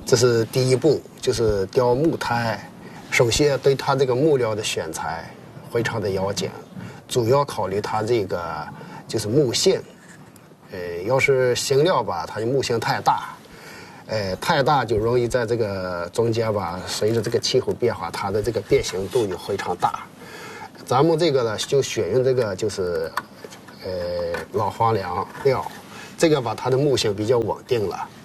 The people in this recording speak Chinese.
这是第一步，就是雕木胎。首先对它这个木料的选材非常的要紧，主要考虑它这个就是木性。要是新料吧，它的木性太大，太大就容易在这个中间吧，随着这个气候变化，它的这个变形度就非常大。咱们这个呢，就选用这个就是老黄梁料，这个吧，它的木性比较稳定了。